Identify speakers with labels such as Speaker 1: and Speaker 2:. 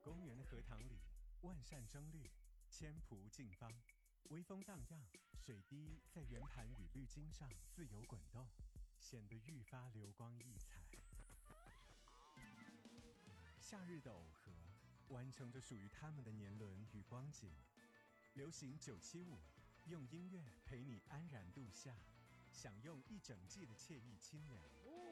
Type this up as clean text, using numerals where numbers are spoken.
Speaker 1: 公园的荷塘里，万扇争绿，千蒲竞芳，微风荡漾，水滴在圆盘与绿茎上自由滚动，显得愈发流光溢彩。夏日的耦合，完成着属于他们的年轮与光景。流行975，用音乐陪你安然度夏，享用一整季的惬意清凉。